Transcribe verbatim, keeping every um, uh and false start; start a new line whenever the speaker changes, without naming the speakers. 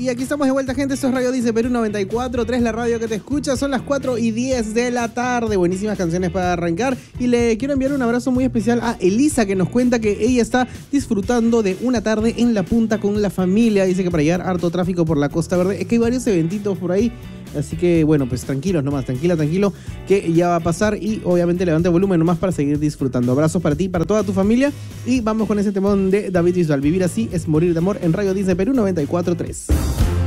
Y aquí estamos de vuelta, gente. Esto es Radio Dice Perú noventa y cuatro punto tres, la radio que te escucha. Son las cuatro y diez de la tarde. Buenísimas canciones para arrancar. Y le quiero enviar un abrazo muy especial a Elisa, que nos cuenta que ella está disfrutando de una tarde en La Punta con la familia. Dice que para llegar harto tráfico por la Costa Verde. Es que hay varios eventitos por ahí. Así que, bueno, pues tranquilos nomás, tranquila, tranquilo, que ya va a pasar. Y obviamente levante el volumen nomás para seguir disfrutando. Abrazos para ti y para toda tu familia. Y vamos con ese temón de David Bisbal. Vivir así es morir de amor en Radio Dice Perú noventa y cuatro punto tres.